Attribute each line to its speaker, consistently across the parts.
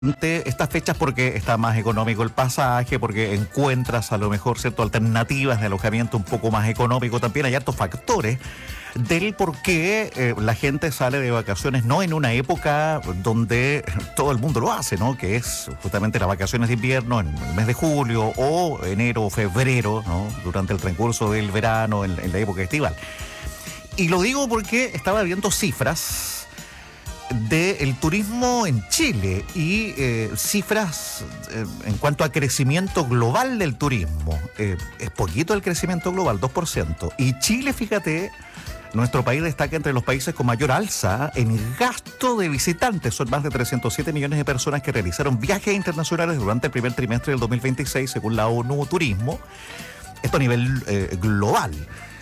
Speaker 1: estas fechas porque está más económico el pasaje, porque encuentras a lo mejor, ¿cierto?, alternativas de alojamiento un poco más económico. También hay hartos factores del por qué la gente sale de vacaciones, no en una época donde todo el mundo lo hace, ¿no?, que es justamente las vacaciones de invierno en el mes de julio o enero o febrero, ¿no?, durante el transcurso del verano, en la época estival. Y lo digo porque estaba viendo cifras del turismo en Chile y cifras en cuanto a crecimiento global del turismo. Es poquito el crecimiento global, 2%. Y Chile, fíjate, nuestro país destaca entre los países con mayor alza en el gasto de visitantes. Son más de 307 millones de personas que realizaron viajes internacionales durante el primer trimestre del 2026, según la ONU Turismo. Esto a nivel global.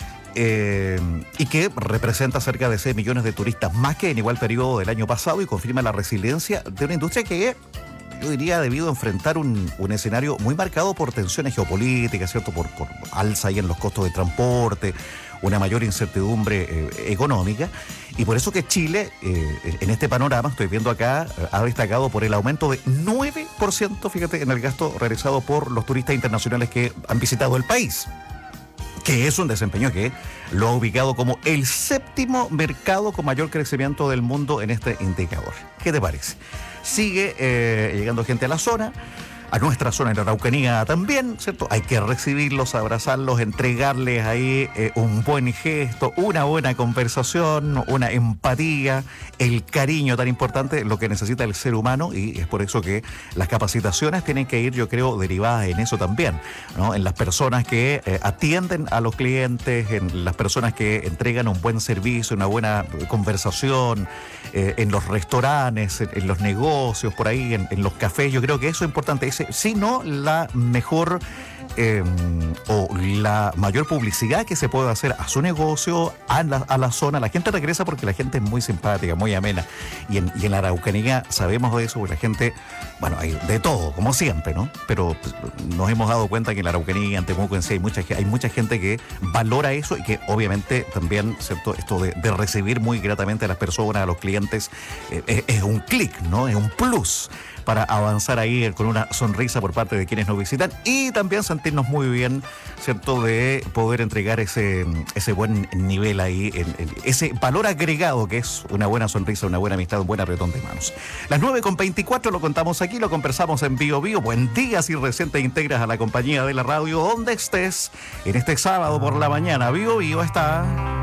Speaker 1: Y que representa cerca de 6 millones de turistas más que en igual periodo del año pasado y confirma la resiliencia de una industria que yo diría ha debido enfrentar un escenario muy marcado por tensiones geopolíticas, ¿cierto?, por alza ahí en los costos de transporte, una mayor incertidumbre económica, y por eso que Chile, en este panorama, estoy viendo acá, ha destacado por el aumento de 9%, fíjate, en el gasto realizado por los turistas internacionales que han visitado el país, que es un desempeño que lo ha ubicado como el séptimo mercado con mayor crecimiento del mundo en este indicador. ¿Qué te parece? Sigue llegando gente a la zona, a nuestra zona en la Araucanía también, ¿cierto? Hay que recibirlos, abrazarlos, entregarles ahí un buen gesto, una buena conversación, una empatía, el cariño tan importante, lo que necesita el ser humano, y es por eso que las capacitaciones tienen que ir, yo creo, derivadas en eso también, ¿no? En las personas que atienden a los clientes, en las personas que entregan un buen servicio, una buena conversación, en los restaurantes, en los negocios, por ahí, en los cafés. Yo creo que eso es importante. Sino la mejor o la mayor publicidad que se puede hacer a su negocio, a la zona. La gente regresa porque la gente es muy simpática, muy amena. Y en la Araucanía sabemos de eso, porque la gente, bueno, hay de todo, como siempre, ¿no? Pero nos hemos dado cuenta que en la Araucanía, en Temuco, en sí, hay mucha gente que valora eso y que obviamente también, ¿cierto?, esto de recibir muy gratamente a las personas, a los clientes, es un clic, ¿no? Es un plus para avanzar ahí con una sonrisa por parte de quienes nos visitan y también sentirnos muy bien, ¿cierto?, de poder entregar ese buen nivel ahí, ese valor agregado que es una buena sonrisa, una buena amistad, un buen apretón de manos. Las 9:24 lo contamos aquí, lo conversamos en Bio Bio. Buen día si recién te integras a la compañía de la radio, donde estés en este sábado por la mañana. Bio Bio está...